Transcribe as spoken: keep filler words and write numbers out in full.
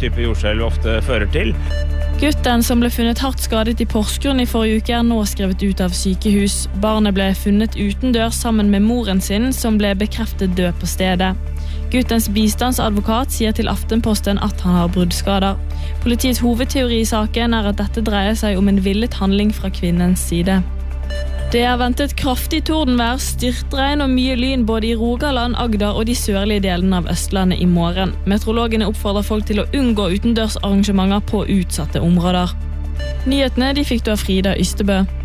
type jordskjelv ofte fører til. Gutten som ble funnet hardt skadet i Porsgrunn i forrige uke er nå skrevet ut av sykehus. Barnet ble funnet utendørs sammen med moren sin, som ble bekreftet død på stedet. Guttens bistandsadvokat sier til Aftenposten at han har bruddskader. Politiets hovedteori i saken er at dette dreier seg om en villet handling fra kvinnens side. Det er ventet kraftig tordenvær, styrtregn og mye lyn både i Rogaland, Agder og de sørlige delene av Østlandet i morgen. Meteorologene oppfordrer folk til å unngå utendørsarrangementer på utsatte områder. Nyhetene de fikk du av Frida Ystebø.